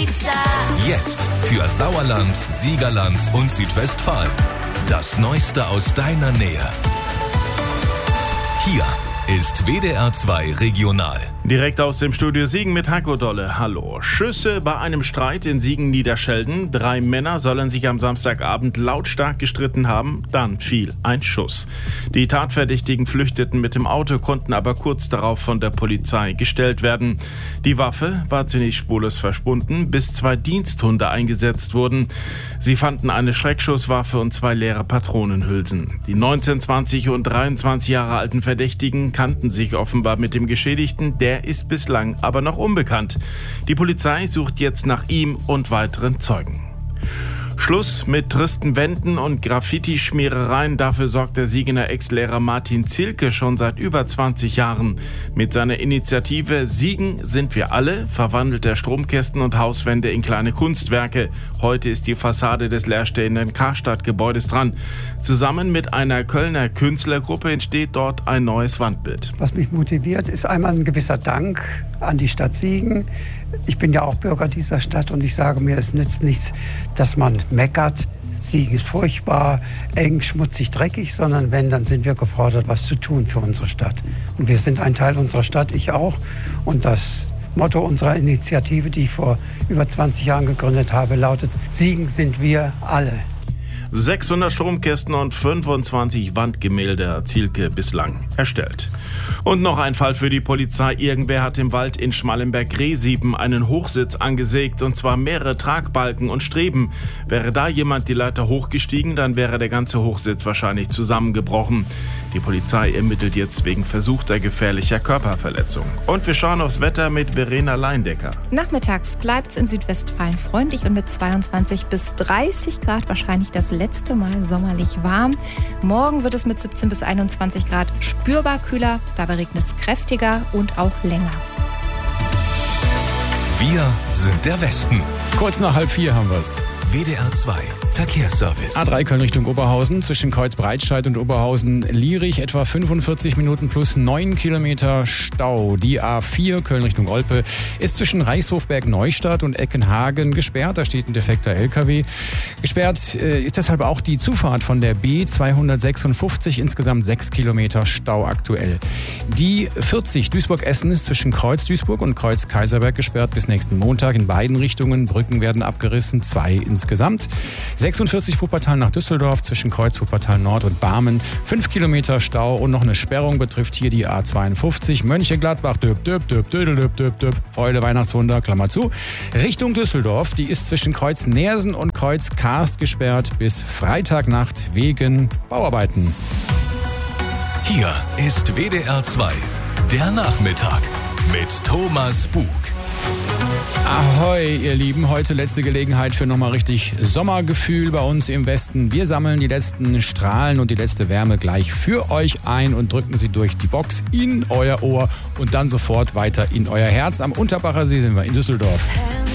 Jetzt für Sauerland, Siegerland und Südwestfalen. Das Neueste aus deiner Nähe. Hier ist WDR 2 Regional. Direkt aus dem Studio Siegen mit Heiko Dolle. Hallo. Schüsse bei einem Streit in Siegen-Niederschelden. 3 Männer sollen sich am Samstagabend lautstark gestritten haben. Dann fiel ein Schuss. Die Tatverdächtigen flüchteten mit dem Auto, konnten aber kurz darauf von der Polizei gestellt werden. Die Waffe war zunächst spurlos verschwunden, bis 2 Diensthunde eingesetzt wurden. Sie fanden eine Schreckschusswaffe und 2 leere Patronenhülsen. Die 19, 20 und 23 Jahre alten Verdächtigen kannten sich offenbar mit dem Geschädigten. Der ist bislang aber noch unbekannt. Die Polizei sucht jetzt nach ihm und weiteren Zeugen. Schluss mit tristen Wänden und Graffiti-Schmierereien. Dafür sorgt der Siegener Ex-Lehrer Martin Zielke schon seit über 20 Jahren. Mit seiner Initiative Siegen sind wir alle verwandelt er Stromkästen und Hauswände in kleine Kunstwerke. Heute ist die Fassade des leerstehenden Karstadt-Gebäudes dran. Zusammen mit einer Kölner Künstlergruppe entsteht dort ein neues Wandbild. Was mich motiviert, ist einmal ein gewisser Dank an die Stadt Siegen. Ich bin ja auch Bürger dieser Stadt und ich sage mir, es nützt nichts, dass man meckert. Siegen ist furchtbar, eng, schmutzig, dreckig, sondern wenn, dann sind wir gefordert, was zu tun für unsere Stadt. Und wir sind ein Teil unserer Stadt, ich auch. Und das Motto unserer Initiative, die ich vor über 20 Jahren gegründet habe, lautet: Siegen sind wir alle. 600 Stromkästen und 25 Wandgemälde hat Zielke bislang erstellt. Und noch ein Fall für die Polizei. Irgendwer hat im Wald in Schmallenberg-Rehsieben einen Hochsitz angesägt, und zwar mehrere Tragbalken und Streben. Wäre da jemand die Leiter hochgestiegen, dann wäre der ganze Hochsitz wahrscheinlich zusammengebrochen. Die Polizei ermittelt jetzt wegen versuchter gefährlicher Körperverletzung. Und wir schauen aufs Wetter mit Verena Leindecker. Nachmittags bleibt es in Südwestfalen freundlich und mit 22 bis 30 Grad wahrscheinlich das letzte Mal sommerlich warm. Morgen wird es mit 17 bis 21 Grad spürbar kühler. Dabei regnet es kräftiger und auch länger. Wir sind der Westen. Kurz nach 3:30 haben wir es. WDR 2 Verkehrsservice. A3 Köln Richtung Oberhausen, zwischen Kreuz-Breitscheid und Oberhausen-Lierich etwa 45 Minuten plus 9 Kilometer Stau. Die A4 Köln Richtung Olpe ist zwischen Reichshofberg-Neustadt und Eckenhagen gesperrt. Da steht ein defekter LKW. Gesperrt ist deshalb auch die Zufahrt von der B256, insgesamt 6 Kilometer Stau aktuell. Die 40 Duisburg-Essen ist zwischen Kreuz-Duisburg und Kreuz-Kaiserberg gesperrt bis nächsten Montag in beiden Richtungen. Brücken werden abgerissen, 2 insgesamt. 46 Wuppertal nach Düsseldorf zwischen Kreuz Wuppertal Nord und Barmen. 5 Kilometer Stau und noch eine Sperrung betrifft hier die A52 Mönchengladbach. Freude Weihnachtswunder, Klammer zu. Richtung Düsseldorf, die ist zwischen Kreuz Neersen und Kreuz Karst gesperrt bis Freitagnacht wegen Bauarbeiten. Hier ist WDR 2, der Nachmittag mit Thomas Bug. Ahoi, ihr Lieben. Heute letzte Gelegenheit für nochmal richtig Sommergefühl bei uns im Westen. Wir sammeln die letzten Strahlen und die letzte Wärme gleich für euch ein und drücken sie durch die Box in euer Ohr und dann sofort weiter in euer Herz. Am Unterbacher See sind wir in Düsseldorf.